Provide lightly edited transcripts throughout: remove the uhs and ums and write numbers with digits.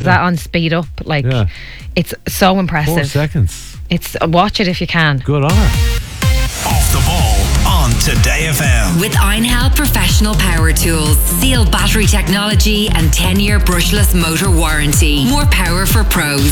that on speed up. Like, it's so impressive. 4 seconds. Watch it if you can. Good on her. Off the ball on Today FM. With Einhell Professional Power Tools. Sealed battery technology and 10-year brushless motor warranty. More power for pros.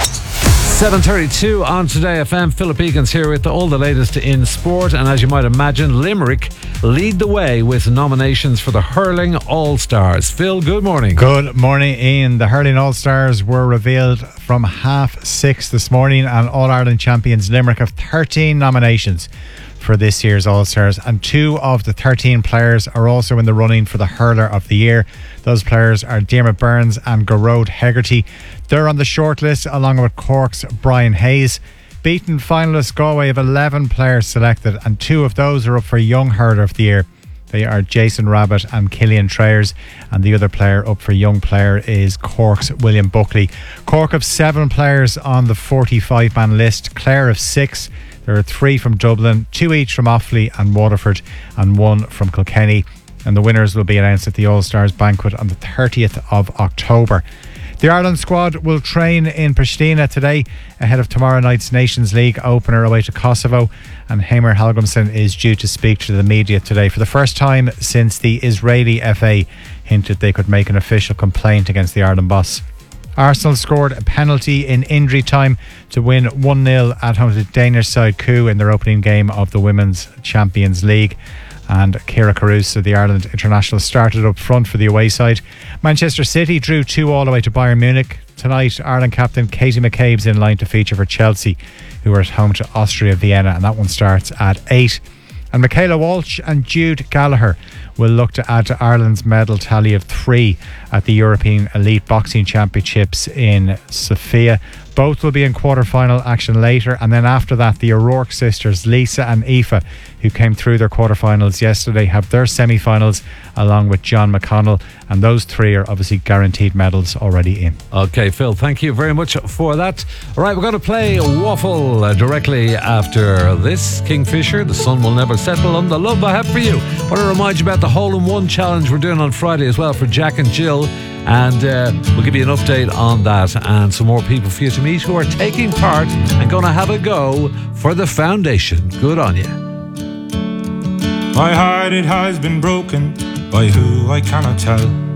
7:32 on Today FM. Philip Egan's here with all the latest in sport. And as you might imagine, Limerick lead the way with nominations for the Hurling All-Stars. Phil, good morning. Good morning, Ian. The Hurling All-Stars were revealed from 6:30 this morning, and All-Ireland champions Limerick have 13 nominations for this year's All-Stars, and 2 of the 13 players are also in the running for the Hurler of the Year. Those players are Diarmaid Byrnes and Gearóid Hegarty. They're on the shortlist along with Cork's Brian Hayes. Beaten finalists Galway have 11 players selected, and 2 of those are up for Young Hurler of the Year. They are Jason Rabbit and Killian Trayers, and the other player up for Young Player is Cork's William Buckley. Cork have 7 players on the 45-man list. Clare have 6. There are 3 from Dublin, 2 each from Offaly and Waterford, and 1 from Kilkenny. And the winners will be announced at the All-Stars banquet on the 30th of October. The Ireland squad will train in Pristina today ahead of tomorrow night's Nations League opener away to Kosovo, and Heimir Hallgrímsson is due to speak to the media today for the first time since the Israeli FA hinted they could make an official complaint against the Ireland boss. Arsenal scored a penalty in injury time to win 1-0 at home to the Danish side Coup in their opening game of the Women's Champions League. And Ciara Caruso, the Ireland international, started up front for the away side. Manchester City drew 2-2 away to Bayern Munich. Tonight, Ireland captain Katie McCabe's in line to feature for Chelsea, who are at home to Austria Vienna, and that one starts at 8. And Michaela Walsh and Jude Gallagher will look to add to Ireland's medal tally of 3 at the European Elite Boxing Championships in Sofia. Both will be in quarter-final action later, and then after that, the O'Rourke sisters, Lisa and Aoife, who came through their quarter-finals yesterday, have their semi-finals along with John McConnell, and those 3 are obviously guaranteed medals already in. Okay, Phil, thank you very much for that. All right, we're going to play Waffle directly after this. Kingfisher, The Sun Will Never Settle on the Love I Have for You. I want to remind you about the Hole-in-One challenge we're doing on Friday as well for Jack and Jill, and we'll give you an update on that and some more people for you to meet who are taking part and going to have a go for the foundation. Good on you. My heart, it has been broken by who I cannot tell.